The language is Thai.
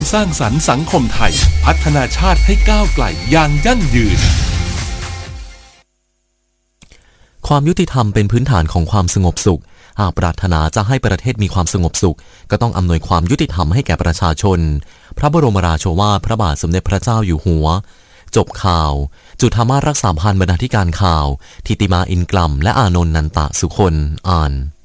สร้างสรรค์สังคมไทยพัฒนาชาติให้ก้าวไกลอย่างยั่งยืนความยุติธรรมเป็นพื้นฐานของความสงบสุขหากปรารถนาจะให้ประเทศมีความสงบสุขก็ต้องอำนวยความยุติธรรมให้แก่ประชาชนพระบรมราโชวาทพระบาทสมเด็จพระเจ้าอยู่หัวจบข่าวจุฑามาสรักษาพันธ์บรรณาธิการข่าวทิติมาอินกลัมและอานนท์นันตะสุคนอ่าน